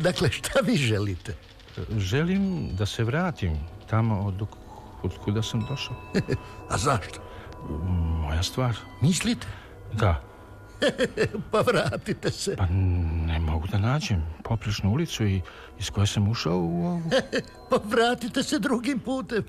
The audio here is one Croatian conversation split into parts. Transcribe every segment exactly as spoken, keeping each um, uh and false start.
Dakle, šta vi želite? Želim da se vratim tamo od, od kuda sam došao. A zašto? Moja stvar. Mislite? Da. Pa vratite se. Pa ne mogu da nađem poprečnu ulicu i iz koje sam ušao u ovu. Pa vratite se drugim putem.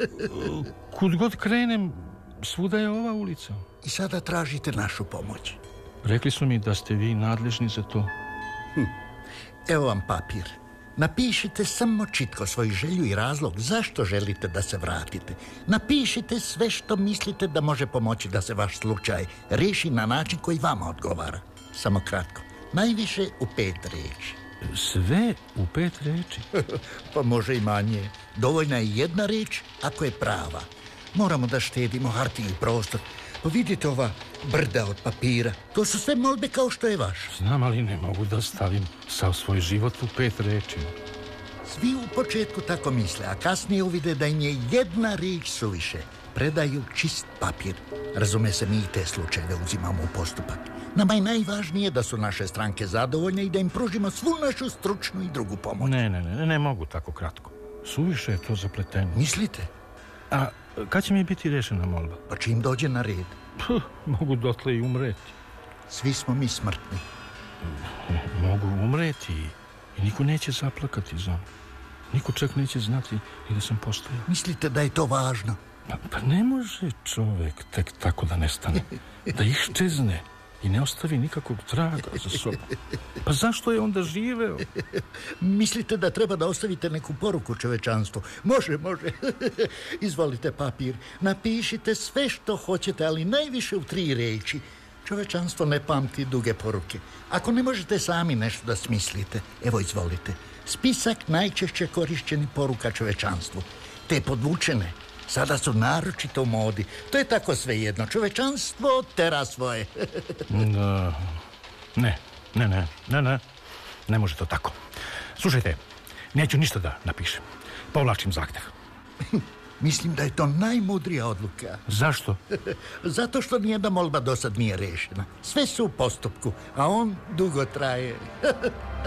Kud god krenem, svuda je ova ulica. I sada tražite našu pomoć. Rekli su mi da ste vi nadležni za to. Hm. Evo vam papir. Napišite samo čitko svoju želju i razlog zašto želite da se vratite. Napišite sve što mislite da može pomoći da se vaš slučaj riješi na način koji vama odgovara. Samo kratko. Najviše u pet riječi. Sve u pet riječi? Pa može i manje. Dovoljna je jedna riječ ako je prava. Moramo da štedimo hartiju i prostor. Pa vidite ova brda od papira. To su sve molbe kao što je vaš. Znam, ali ne mogu da stavim sav svoj život u pet riječi. Svi u početku tako misle, a kasnije uvide da im je jedna riječ suviše. Predaju čist papir. Razume se, mi i te slučajeve uzimamo u postupak. Nama je najvažnije da su naše stranke zadovoljne i da im pružimo svu našu stručnu i drugu pomoć. Ne, ne, ne, ne mogu tako kratko. Suviše je to zapleteno. Mislite? A kad će mi biti rešena molba? Pa čim dođe na red. Puh, mogu dotle i umreti. Svi smo mi smrtni. Mogu umreti i niko neće zaplakati za mnom. Niko čak neće znati i da sam postojao. Mislite da je to važno? Pa, pa ne može čovjek tek tako da nestane. Da iščezne i ne ostavi nikakvog traga za sobom. Pa zašto je onda živeo? Mislite da treba da ostavite neku poruku čovečanstvu? Može, može. Izvolite papir. Napišite sve što hoćete, ali najviše u tri riječi. Čovečanstvo ne pamti duge poruke. Ako ne možete sami nešto da smislite, evo izvolite. Spisak najčešće korišćenih poruka čovečanstvu. Te podvučene sada su naročito u modi. To je tako svejedno. Čovečanstvo tera svoje. Da. Ne, ne, ne, ne, ne. Ne može to tako. Slušajte, neću ništa da napišem. Povlačim zahtev. Mislim da je to najmudrija odluka. Zašto? Zato što nijedna molba do sad nije rešena. Sve su u postupku, a on dugo traje.